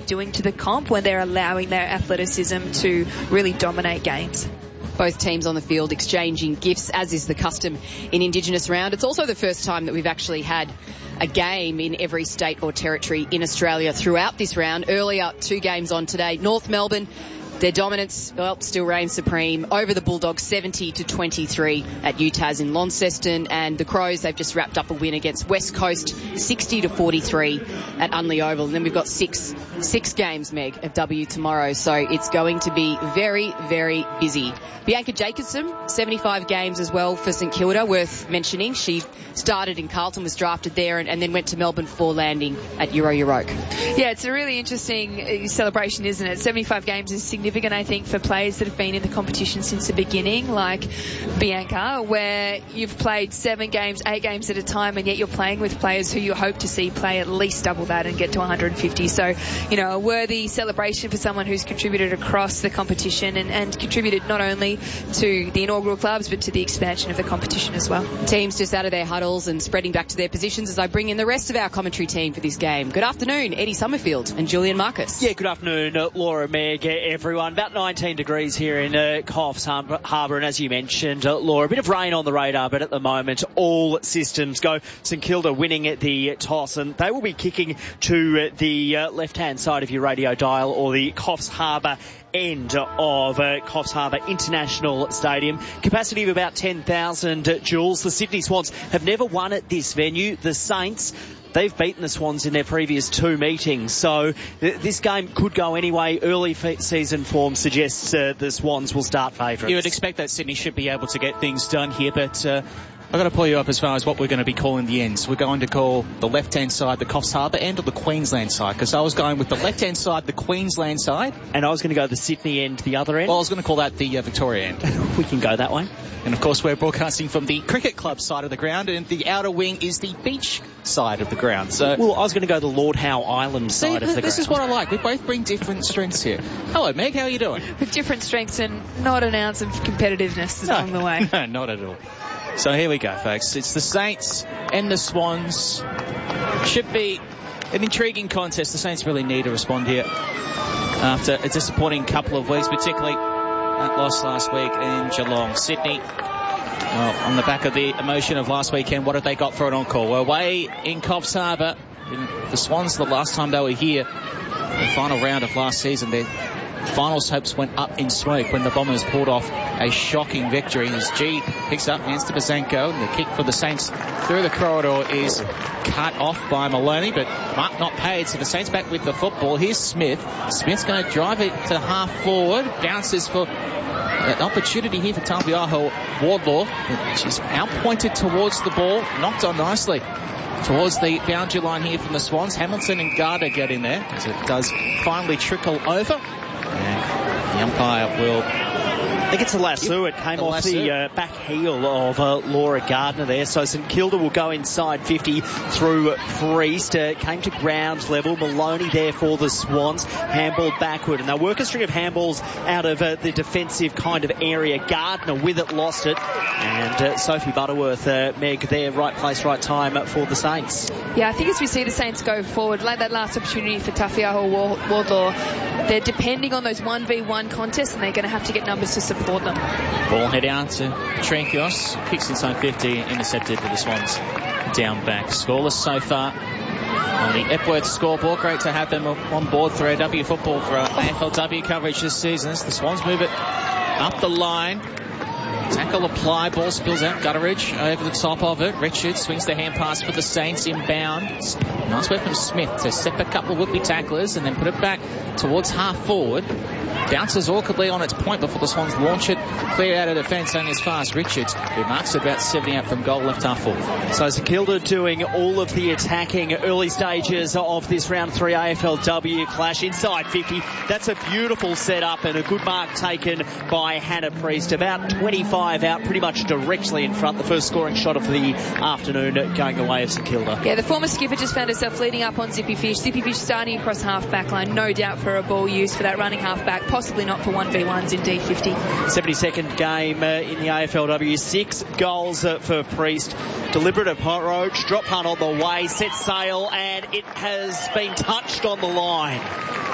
doing to the comp when they're allowing their athleticism to really dominate games. Both teams on the field exchanging gifts, as is the custom in Indigenous round. It's also the first time that we've actually had a game in every state or territory in Australia throughout this round. Earlier, 2 games on today. North Melbourne, their dominance, still reigns supreme over the Bulldogs, 70-23 at UTAS in Launceston. And the Crows, they've just wrapped up a win against West Coast, 60-43 at Unley Oval. And then we've got six games, Meg, of W tomorrow. So it's going to be very, very busy. Bianca Jacobson, 75 games as well for St Kilda, worth mentioning. She started in Carlton, was drafted there, and then went to Melbourne for landing at Euroke. Yeah, it's a really interesting celebration, isn't it? 75 games is significant, I think, for players that have been in the competition since the beginning, like Bianca, where you've played 7 games, 8 games at a time, and yet you're playing with players who you hope to see play at least double that and get to 150. So, a worthy celebration for someone who's contributed across the competition and contributed not only to the inaugural clubs, but to the expansion of the competition as well. Teams just out of their huddles and spreading back to their positions as I bring in the rest of our commentary team for this game. Good afternoon, Eddie Summerfield and Julian Marcus. Yeah, good afternoon, Laura, Meg, everyone. About 19 degrees here in Coffs Harbour, and as you mentioned, Laura, a bit of rain on the radar, but at the moment, all systems go. St Kilda winning the toss, and they will be kicking to the left-hand side of your radio dial, or the Coffs Harbour end of Coffs Harbour International Stadium. Capacity of about 10,000 joules. The Sydney Swans have never won at this venue. The Saints, they've beaten the Swans in their previous 2 meetings, so this game could go anyway. Early season form suggests the Swans will start favourites. You would expect that Sydney should be able to get things done here, but I've got to pull you up as far as what we're going to be calling the ends. We're going to call the left-hand side the Coffs Harbour end, or the Queensland side, because I was going with the left-hand side, the Queensland side. And I was going to go the Sydney end, the other end. Well, I was going to call that the Victoria end. We can go that way. And, of course, we're broadcasting from the cricket club side of the ground, and the outer wing is the beach side of the ground. So, well, I was going to go the Lord Howe Island side of the ground. This is what I like. We both bring different strengths here. Hello, Meg. How are you doing? With different strengths and not an ounce of competitiveness along the way. No, not at all. So here we go, folks. It's the Saints and the Swans. Should be an intriguing contest. The Saints really need to respond here after a disappointing couple of weeks, particularly that loss last week in Geelong. Sydney, well, on the back of the emotion of last weekend, what have they got for an encore? We're away in Coffs Harbour. The Swans, the last time they were here, the final round of last season, their finals hopes went up in smoke when the Bombers pulled off a shocking victory. As G picks up, hands to Bazenko, and the kick for the Saints through the corridor is cut off by Maloney, but mark not paid, so the Saints back with the football. Here's Smith. Smith's going to drive it to half forward, bounces for an opportunity here for Tafiaho Wardlaw. She's out-pointed towards the ball, knocked on nicely towards the boundary line here from the Swans. Hamilton and Gardner get in there as it does finally trickle over. And the umpire will... I think it's a lasso. It came off the back heel of Laura Gardner there. So St Kilda will go inside 50 through Priest. Came to ground level. Maloney there for the Swans. Handball backward. And they'll work a string of handballs out of the defensive kind of area. Gardner with it, lost it. And Sophie Butterworth, Meg there, right place, right time for the Saints. Yeah, I think as we see the Saints go forward, like that last opportunity for Tafiaho Wardlaw, they're depending on those 1v1 contests, and they're going to have to get numbers to support them. Ball head out to Trenkios. Kicks inside 50, intercepted for the Swans down back. Scoreless so far on the Epworth scoreboard. Great to have them on board for AW football for our AFLW coverage this season. The Swans move it up the line. Tackle apply, ball spills out. Gutteridge over the top of it. Richards swings the hand pass for the Saints inbound. Nice work from Smith to step a couple would-be tacklers and then put it back towards half forward. Bounces awkwardly on its point before the Swans launch it clear out of defence, only as far as Richards, who marks it about 70 out from goal, left half forward. So St Kilda doing all of the attacking early stages of this round 3 AFLW clash. Inside 50, that's a beautiful setup and a good mark taken by Hannah Priest. About 25 out, pretty much directly in front. The first scoring shot of the afternoon going the way of St Kilda. Yeah, the former skipper just found herself leading up on Zippy Fish. Zippy Fish starting across half back line, no doubt for a ball use for that running half back. Possibly not for 1v1s in D50. 72nd game in the AFLW. 6 goals for Priest. Deliberate approach, drop punt on the way, set sail, and it has been touched on the line.